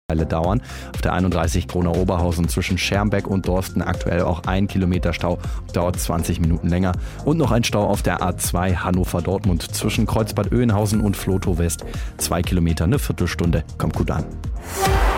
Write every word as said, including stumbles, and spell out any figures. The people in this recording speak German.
dauern. Auf der einunddreißig Kronau-Oberhausen zwischen Schermbeck und Dorsten aktuell auch ein Kilometer Stau, dauert zwanzig Minuten länger. Und noch ein Stau auf der A zwei Hannover-Dortmund zwischen Kreuzbad Oeynhausen und Vlotho West. Zwei Kilometer, eine Viertelstunde, kommt gut an.